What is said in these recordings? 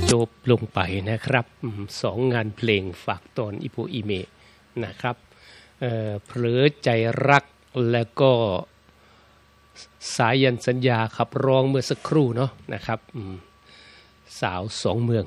จบลงไปนะครับสองงานเพลงฝากตอนอิโปอิเมะนะครับเผลอใจรักแล้วก็สายันสัญญาขับร้องเมื่อสักครู่เนาะนะครับสาวสองเมือง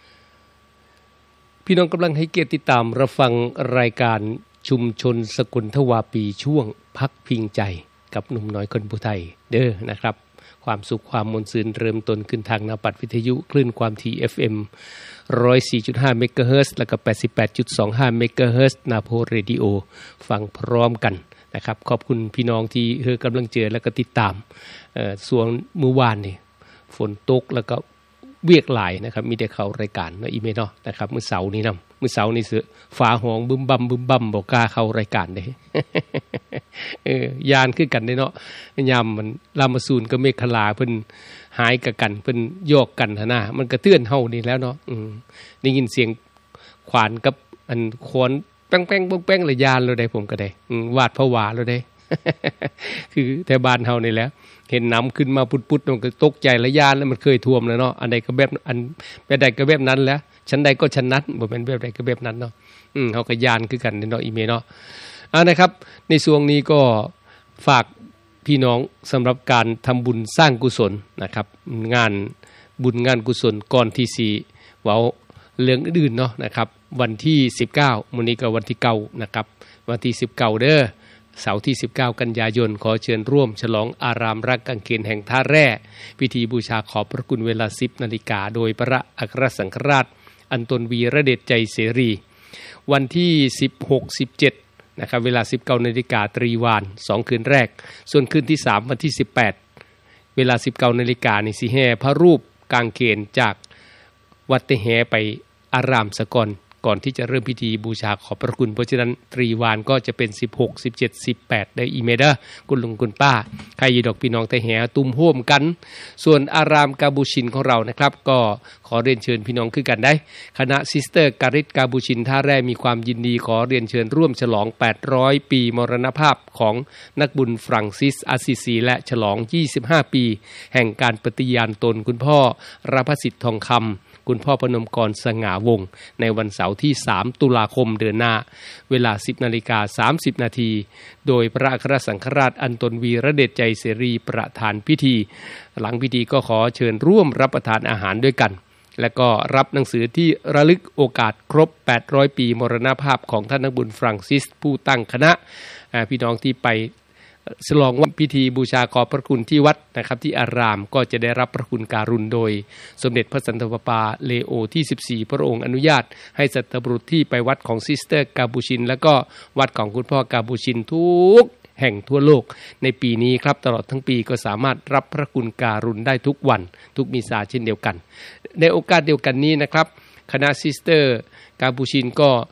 พี่น้องกำลังให้เกียรติติดตามรับฟังรายการชุมชนสกุลทวาปีช่วงพักพิงใจกับหนุ่มน้อยคนผู้ไทยเด้อนะครับความสุขความมนต์ซื่นเริ่มต้นขึ้นทางนาปัดวิทยุคลื่นความถี่ FM 104.5 เมกะเฮิรตซ์แล้วก็ 88.25 เมกะเฮิรตซ์นาโพเรดิโอฟังพร้อมกันนะครับขอบคุณพี่น้องที่กำลังเจอแล้วก็ติดตามส่วนมื้อวานนี่ฝนตกแล้วก็เวียกหลายนะครับมีแต่เข้ารายการเนาะอีเมเนาะนะครับมื้อเสาร์นี้นำมื้อเสาร์นี้ฟ้าห้องบึมบั่มบ่กล้าเข้ารายการเด้ ยานคือกันเด้เนาะยามมันลามาซูนกับเมฆขลาเพิ่นหายกันเพิ่นโยกกันหั่นน่ะมันก็เตือนเฮานี่แล้วเนาะได้ยินเสียงขวานกับอันขวนแป้งๆแป้งๆละยานเลยได้ผมก็ได้วาดผวาเลยได้ คือแถวบ้านเฮานี่แหละเห็นน้ำขึ้นมาปุดๆมันก็ตกใจละยานแล้วมันเคยท่วมแล้วเนาะอันใดก็แบบอันแบบใดก็แบบนั้นแหละชั้นใดก็ชั้นนั้นบ่แม่นแบบใดก็แบบนั้นเนาะเฮาก็ยานคือกันเนาะอีเมเนาะนะครับในช่วงนี้ก็ฝากพี่น้องสำหรับการทำบุญสร้างกุศลนะครับงานบุญงานกุศลก่อนที่สิเว้าเรื่องอื่นเนาะนะครับวันที่19มื้อนี้ก็วันที่9นะครับวันที่19เด้อเสาร์ที่19กันยายนขอเชิญร่วมฉลองอารามรักกางเขนแห่งท่าแร่พิธีบูชาขอบพระคุณเวลา 10 นาฬิกาโดยพระอัครสังฆราชอันตนวีระเดชใจเสรีวันที่16 17นะครับเวลา 19 นาฬิกาตรีวาน2คืนแรกส่วนคืนที่3วันที่18เวลา 19 นาฬิกานี่สิแห่พระรูปกางเขนจากวัดเตแหไปอารามสกลก่อนที่จะเริ่มพิธีบูชาขอบพระคุณเพราะฉะนั้นตรีวานก็จะเป็น16 17 18ได้อีเมเดอร์คุณลุงคุณป้าใครอยู่ดอกพี่น้องเตแหตุ้มโฮมกันส่วนอารามกาบูชินของเรานะครับก็ขอเรียนเชิญพี่น้องคือกันได้คณะซิสเตอร์การิตกาบูชินท่าแร่มีความยินดีขอเรียนเชิญร่วมฉลอง800ปีมรณภาพของนักบุญฟรังซิสอาซิซีและฉลอง25ปีแห่งการปฏิญาณตนคุณพ่อรพสิทธิ์ทองคำคุณพ่อพนมกรสง่าวงศ์ในวันเสาร์ที่3ตุลาคมเดือนหน้าเวลา 10:30 น.โดยพระอัครสังฆราชอันตนวีระเดชใจเสรีประธานพิธีหลังพิธีก็ขอเชิญร่วมรับประทานอาหารด้วยกันและก็รับหนังสือที่ระลึกโอกาสครบ800ปีมรณภาพของท่านนักบุญฟรังซิสผู้ตั้งคณะพี่น้องที่ไปฉลองวันพิธีบูชาขอบพระคุณที่วัดนะครับที่อารามก็จะได้รับพระคุณการุณโดยสมเด็จพระสันตะปาปาเลโอที่14พระองค์อนุญาตให้สัตบุรุษที่ไปวัดของซิสเตอร์กาบูชินแล้วก็วัดของคุณพ่อกาบูชินทุกแห่งทั่วโลกในปีนี้ครับตลอดทั้งปีก็สามารถรับพระคุณการุณได้ทุกวันทุกมิซาเช่นเดียวกันในโอกาสเดียวกันนี้นะครับคณะซิสเตอร์กาบูชินก็